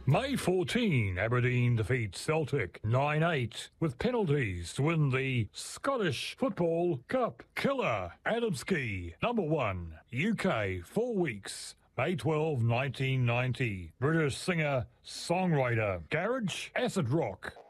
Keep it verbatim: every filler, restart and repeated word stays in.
May fourteenth, Aberdeen defeats Celtic nine eight with penalties to win the Scottish Football Cup. Killer Adamski, number one, U K, four weeks, May twelfth, nineteen ninety. British singer, songwriter, garage, acid rock.